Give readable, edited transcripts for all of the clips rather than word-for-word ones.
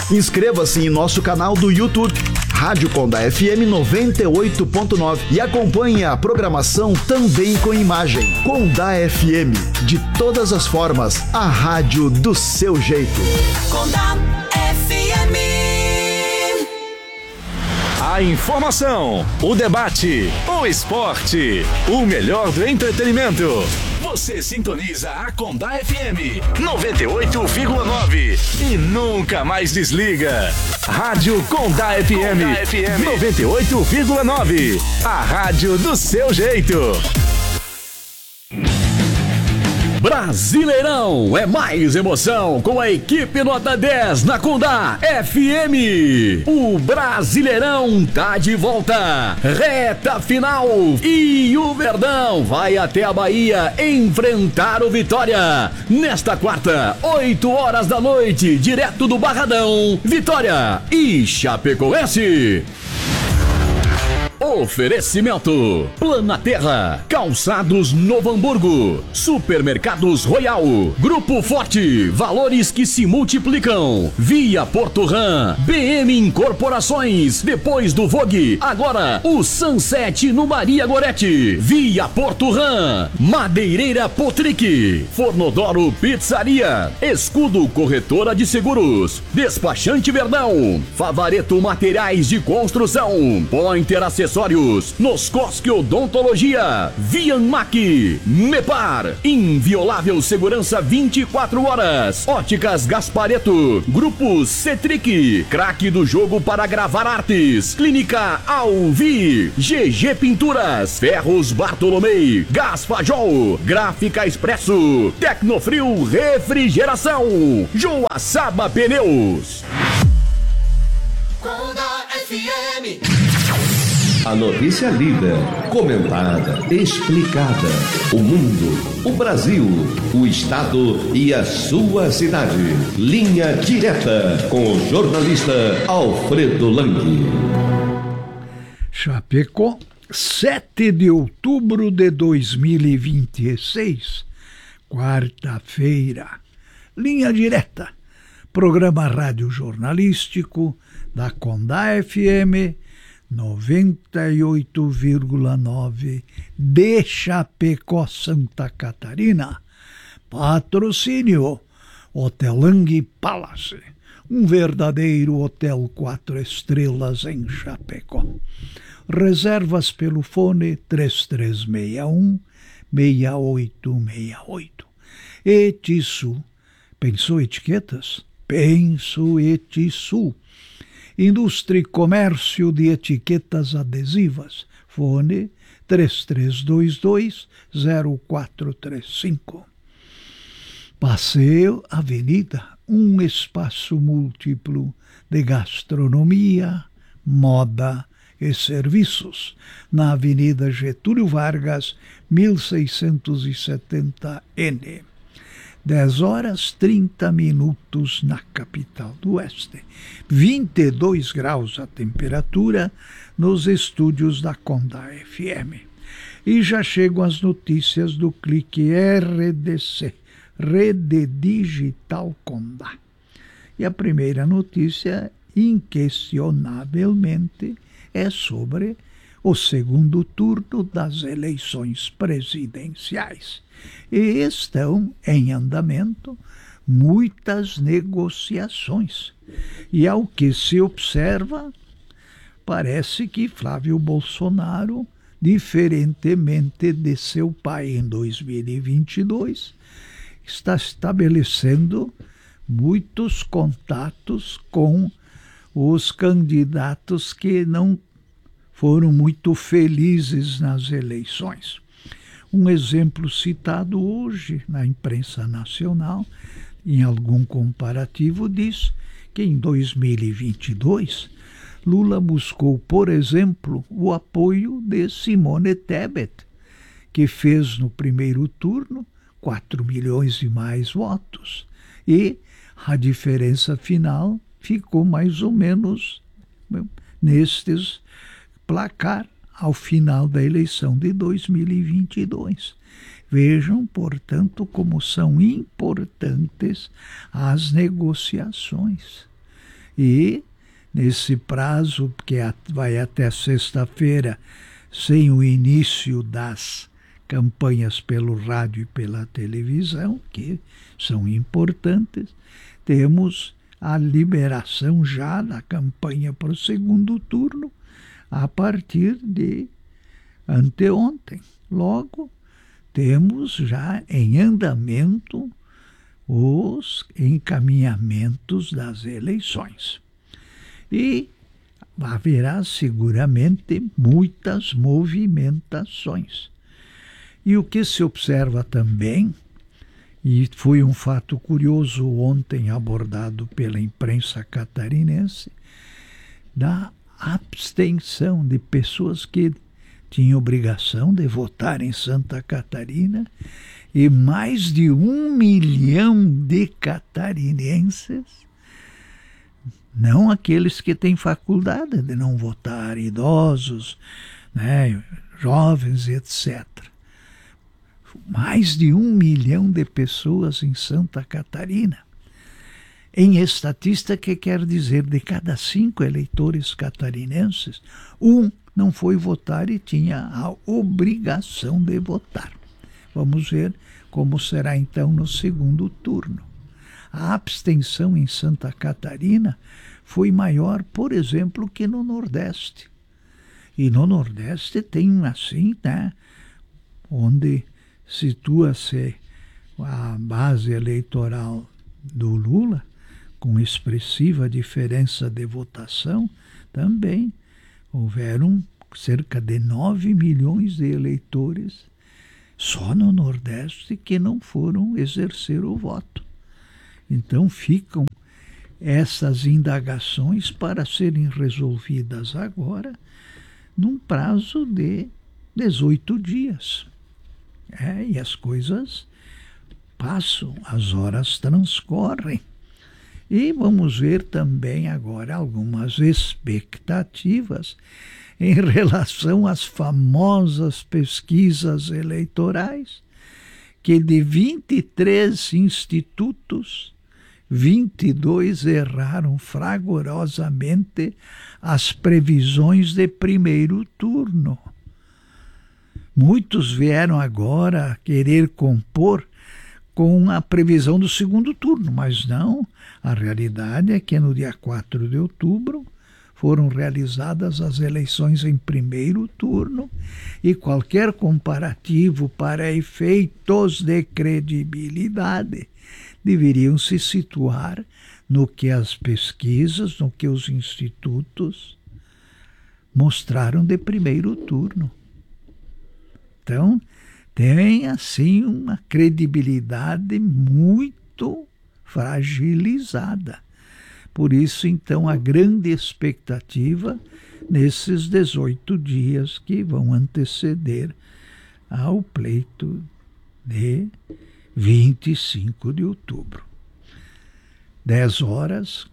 Inscreva-se em nosso canal do YouTube, Rádio Condá FM 98.9, e acompanhe a programação também com imagem. Condá FM, de todas as formas, a rádio do seu jeito. Condá FM. A informação, o debate, o esporte, o melhor do entretenimento. Você sintoniza a Condá FM 98,9 e nunca mais desliga. Rádio Condá FM 98,9, a rádio do seu jeito. Brasileirão é mais emoção com a equipe nota 10 na Condá FM. O Brasileirão tá de volta, reta final, e o Verdão vai até a Bahia enfrentar o Vitória nesta quarta, 8 horas da noite, direto do Barradão. Vitória e Chapecoense. Oferecimento: Planaterra, Calçados Novo Hamburgo, Supermercados Royal, Grupo Forte, valores que se multiplicam, Via Porto Ram, BM Incorporações, depois do Vogue, agora o Sunset no Maria Gorete, Via Porto Ram, Madeireira Potric, Fornodoro Pizzaria, Escudo Corretora de Seguros, Despachante Verdão, Favareto Materiais de Construção, Pointer Acessórios, Noscoski Odontologia, Vianmac, Mepar, Inviolável Segurança 24 horas, Óticas Gaspareto, Grupo Cetric, craque do jogo para gravar artes, Clínica Alvi, GG Pinturas, Ferros Bartolomei, Gaspajol, Gráfica Expresso, Tecnofrio Refrigeração, Joaçaba Pneus. Condá FM. A notícia lida, comentada, explicada. O mundo, o Brasil, o estado e a sua cidade. Linha direta com o jornalista Alfredo Lang. Chapecó, 7 de outubro de 2026, quarta-feira. Linha direta, programa rádio jornalístico da Condá FM 98,9 de Chapecó, Santa Catarina. Patrocínio Hotel Lang Palace, um verdadeiro hotel 4 estrelas em Chapecó. Reservas pelo fone 3361-6868. Etisu. Pensou etiquetas? Penso Etisu. Indústria e Comércio de Etiquetas Adesivas. Fone 3322-0435. Passeio Avenida, um espaço múltiplo de gastronomia, moda e serviços, na Avenida Getúlio Vargas, 1670N. 10h30 na capital do Oeste. 22 graus a temperatura nos estúdios da Condá FM. E já chegam as notícias do Clique RDC, Rede Digital Condá. E a primeira notícia, inquestionavelmente, é sobre o segundo turno das eleições presidenciais. E estão em andamento muitas negociações. E ao que se observa, parece que Flávio Bolsonaro, diferentemente de seu pai em 2022, está estabelecendo muitos contatos com os candidatos que não foram muito felizes nas eleições. Um exemplo citado hoje na imprensa nacional, em algum comparativo, diz que em 2022 Lula buscou, por exemplo, o apoio de Simone Tebet, que fez no primeiro turno 4 milhões e mais votos. E a diferença final ficou mais ou menos nestes placar ao final da eleição de 2022. Vejam, portanto, como são importantes as negociações. E nesse prazo, que vai até sexta-feira, sem o início das campanhas pelo rádio e pela televisão, que são importantes, temos a liberação já da campanha para o segundo turno a partir de anteontem. Logo, temos já em andamento os encaminhamentos das eleições. E haverá seguramente muitas movimentações. E o que se observa também, e foi um fato curioso ontem abordado pela imprensa catarinense, da abstenção de pessoas que tinham obrigação de votar em Santa Catarina, e mais de 1 milhão de catarinenses, não aqueles que têm faculdade de não votar, idosos, né, jovens, etc. Mais de 1 milhão de pessoas em Santa Catarina. Em estatística, que quer dizer, de cada 5 eleitores catarinenses, 1 não foi votar e tinha a obrigação de votar. Vamos ver como será então no segundo turno. A abstenção em Santa Catarina foi maior, por exemplo, que no Nordeste. E no Nordeste tem assim, né, onde situa-se a base eleitoral do Lula, com expressiva diferença de votação, também houveram cerca de 9 milhões de eleitores só no Nordeste que não foram exercer o voto. Então ficam essas indagações para serem resolvidas agora num prazo de 18 dias. E as coisas passam, as horas transcorrem. E vamos ver também agora algumas expectativas em relação às famosas pesquisas eleitorais, que de 23 institutos, 22 erraram fragorosamente as previsões de primeiro turno. Muitos vieram agora querer compor com a previsão do segundo turno, mas não. A realidade é que no dia 4 de outubro foram realizadas as eleições em primeiro turno, e qualquer comparativo para efeitos de credibilidade deveriam se situar no que as pesquisas, no que os institutos mostraram de primeiro turno. Então, tem assim uma credibilidade muito fragilizada. Por isso, então, a grande expectativa nesses 18 dias que vão anteceder ao pleito de 25 de outubro. 10 horas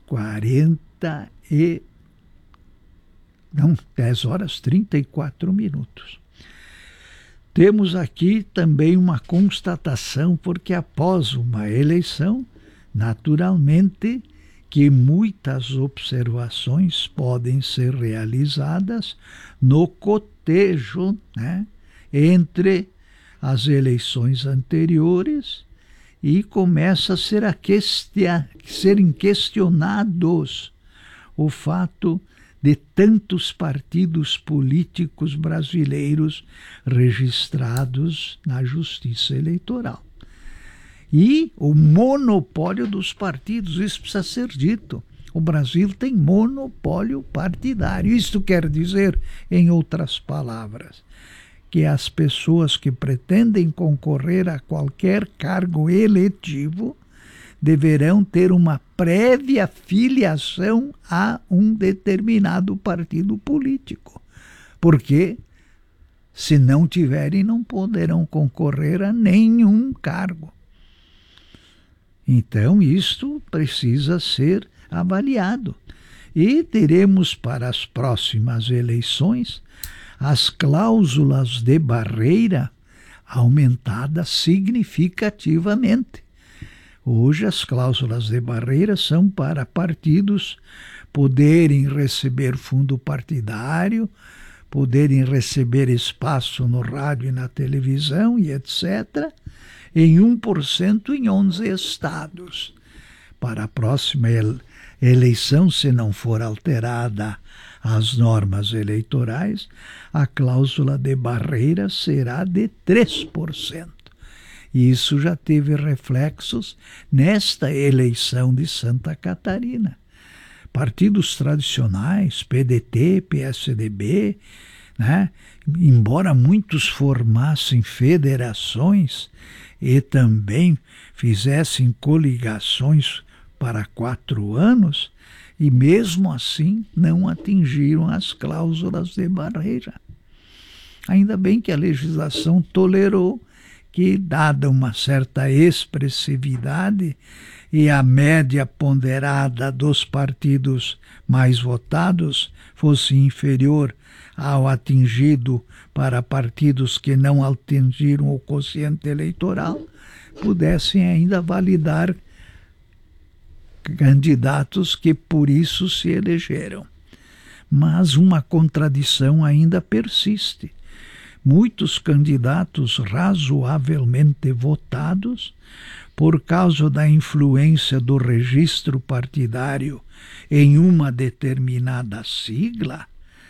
34 minutos. Temos aqui também uma constatação, porque após uma eleição, naturalmente, que muitas observações podem ser realizadas no cotejo, né, entre as eleições anteriores, e começa a serem questionados o fato de tantos partidos políticos brasileiros registrados na Justiça Eleitoral. E o monopólio dos partidos, isso precisa ser dito. O Brasil tem monopólio partidário. Isto quer dizer, em outras palavras, que as pessoas que pretendem concorrer a qualquer cargo eletivo deverão ter uma prévia filiação a um determinado partido político. Porque, se não tiverem, não poderão concorrer a nenhum cargo. Então, isto precisa ser avaliado. E teremos para as próximas eleições as cláusulas de barreira aumentadas significativamente. Hoje as cláusulas de barreira são para partidos poderem receber fundo partidário, poderem receber espaço no rádio e na televisão e etc., em 1% em 11 estados. Para a próxima eleição, se não for alterada as normas eleitorais, a cláusula de barreira será de 3%. E isso já teve reflexos nesta eleição de Santa Catarina. Partidos tradicionais, PDT, PSDB, né, embora muitos formassem federações e também fizessem coligações para 4 anos, e mesmo assim não atingiram as cláusulas de barreira. Ainda bem que a legislação tolerou que, dada uma certa expressividade e a média ponderada dos partidos mais votados fosse inferior ao atingido para partidos que não atingiram o quociente eleitoral, pudessem ainda validar candidatos que por isso se elegeram. Mas uma contradição ainda persiste. Muitos candidatos razoavelmente votados, por causa da influência do registro partidário em uma determinada sigla,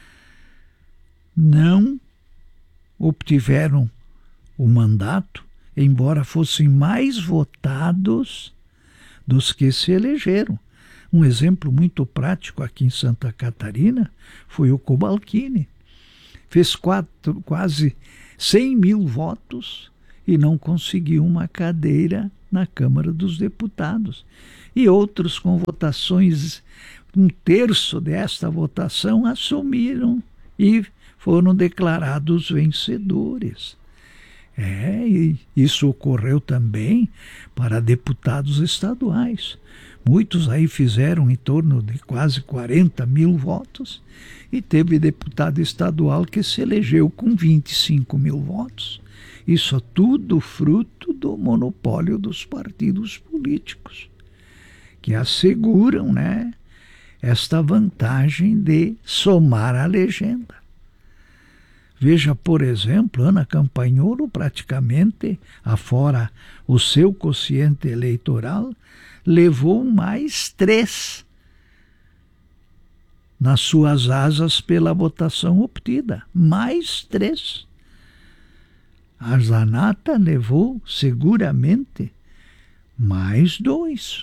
não obtiveram o mandato, embora fossem mais votados dos que se elegeram. Um exemplo muito prático aqui em Santa Catarina foi o Cobalcini. Fez quase 100 mil votos e não conseguiu uma cadeira na Câmara dos Deputados. E outros com votações, 1/3 desta votação, assumiram e foram declarados vencedores. E isso ocorreu também para deputados estaduais. Muitos aí fizeram em torno de quase 40 mil votos e teve deputado estadual que se elegeu com 25 mil votos. Isso é tudo fruto do monopólio dos partidos políticos, que asseguram, né, esta vantagem de somar a legenda. Veja, por exemplo, Ana Campagnolo praticamente, afora o seu quociente eleitoral, levou mais 3 nas suas asas pela votação obtida. Mais 3. A Zanata levou seguramente mais 2.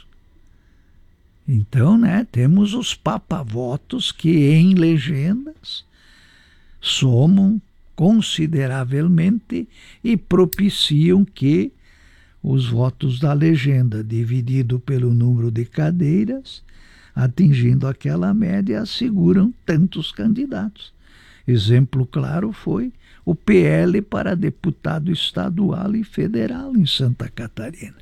Então, né, temos os papavotos que em legendas somam consideravelmente e propiciam que os votos da legenda, dividido pelo número de cadeiras, atingindo aquela média, asseguram tantos candidatos. Exemplo claro foi o PL para deputado estadual e federal em Santa Catarina.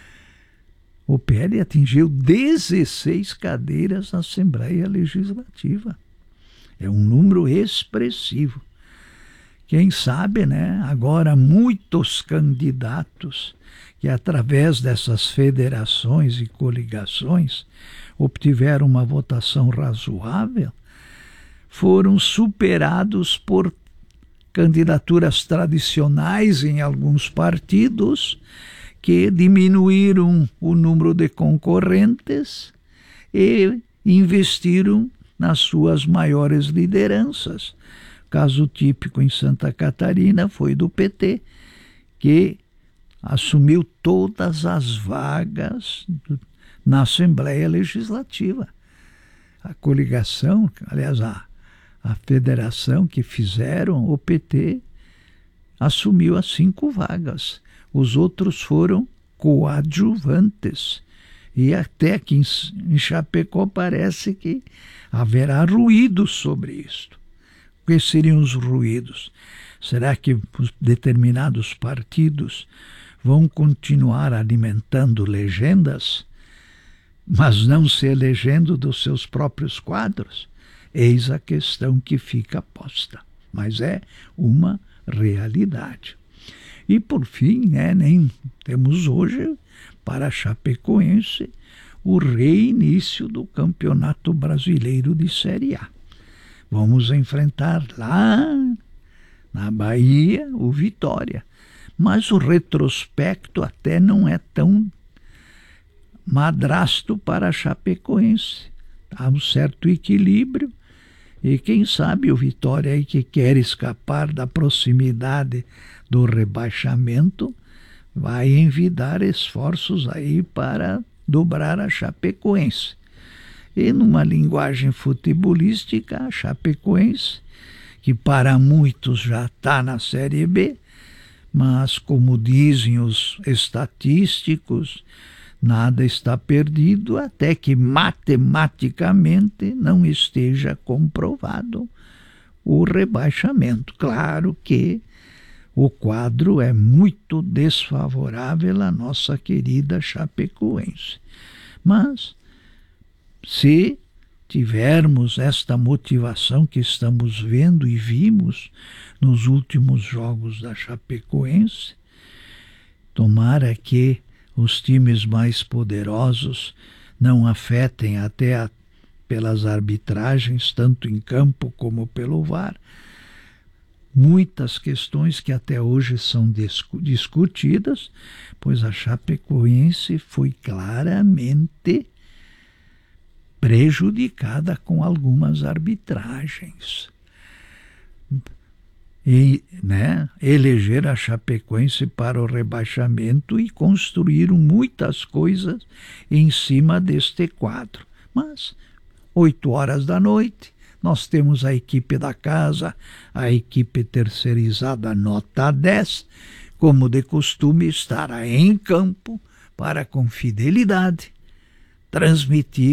O PL atingiu 16 cadeiras na Assembleia Legislativa. É um número expressivo. Quem sabe, né, agora muitos candidatos que, através dessas federações e coligações, obtiveram uma votação razoável, foram superados por candidaturas tradicionais em alguns partidos que diminuíram o número de concorrentes e investiram nas suas maiores lideranças. Caso típico em Santa Catarina foi do PT, que assumiu todas as vagas na Assembleia Legislativa. A coligação, aliás, a federação que fizeram, o PT assumiu as 5 vagas. Os outros foram coadjuvantes. E até aqui em Chapecó parece que haverá ruídos sobre isto. Quais seriam os ruídos? Será que os determinados partidos vão continuar alimentando legendas, mas não se elegendo dos seus próprios quadros? Eis a questão que fica posta. Mas é uma realidade. E, por fim, nem temos hoje para a Chapecoense o reinício do Campeonato Brasileiro de Série A. Vamos enfrentar lá na Bahia o Vitória, mas o retrospecto até não é tão madrasto para a Chapecoense. Há um certo equilíbrio e quem sabe o Vitória aí que quer escapar da proximidade do rebaixamento vai envidar esforços aí para dobrar a Chapecoense. E numa linguagem futebolística, a Chapecoense, que para muitos já está na Série B, mas como dizem os estatísticos, nada está perdido até que matematicamente não esteja comprovado o rebaixamento. Claro que o quadro é muito desfavorável à nossa querida Chapecoense. Mas, se tivermos esta motivação que estamos vendo e vimos nos últimos jogos da Chapecoense, tomara que os times mais poderosos não afetem até pelas arbitragens, tanto em campo como pelo VAR, muitas questões que até hoje são discutidas, pois a Chapecoense foi claramente prejudicada com algumas arbitragens. E eleger a Chapecoense para o rebaixamento e construíram muitas coisas em cima deste quadro. Mas, 20h, nós temos a equipe da casa, a equipe terceirizada nota 10, como de costume estará em campo para com fidelidade transmitir